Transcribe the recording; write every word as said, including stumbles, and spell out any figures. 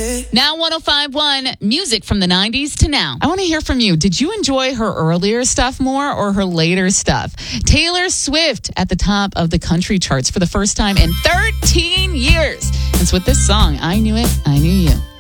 Now one oh five point one, music from the nineties to now. I want to hear from you. Did you enjoy her earlier stuff more or her later stuff? Taylor Swift at the top of the country charts for the first time in thirteen years. It's with this song, I Knew It, I Knew You.